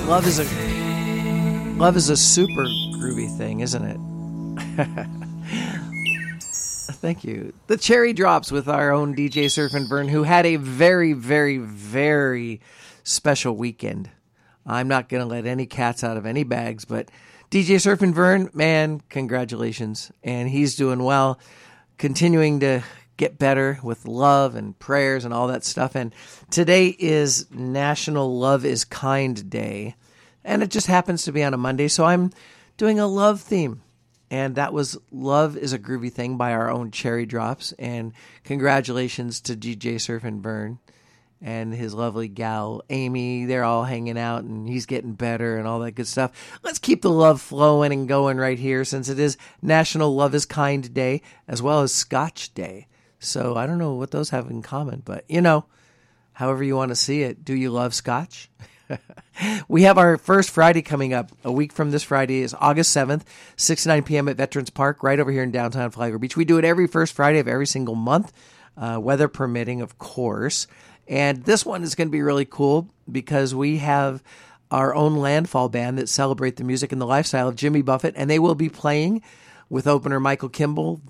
Love is a super groovy thing, isn't it? Thank you. The Cherry Drops with our own DJ Surf and Vern, who had a very, very, very special weekend. I'm not going to let any cats out of any bags, but DJ Surf and Vern, man, congratulations. And he's doing well, continuing to get better with love and prayers and all that stuff. And today is National Love is Kind Day. And it just happens to be on a Monday, so I'm doing a love theme. And that was Love is a Groovy Thing by our own Cherry Drops. And congratulations to DJ Surf and Vern and his lovely gal, Amy. They're all hanging out, and he's getting better and all that good stuff. Let's keep the love flowing and going right here, since it is National Love is Kind Day, as well as Scotch Day. So I don't know what those have in common, but, you know, however you want to see it. Do you love Scotch? We have our first Friday coming up. A week from this Friday is August 7th, 6 to 9 p.m. at Veterans Park, right over here in downtown Flagler Beach. We do it every first Friday of every single month, weather permitting, of course. And this one is going to be really cool because we have our own Landfall band that celebrate the music and the lifestyle of Jimmy Buffett, and they will be playing with opener Michael Kimball,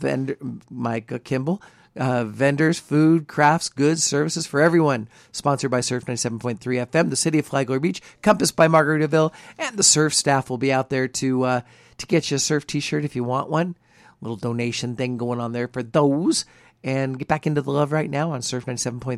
vendors, food, crafts, goods, services for everyone. Sponsored by Surf 97.3 FM, the city of Flagler Beach, Compass by Margaritaville, and the Surf staff will be out there to get you a Surf t-shirt if you want one. Little donation thing going on there for those. And get back into the love right now on Surf 97.3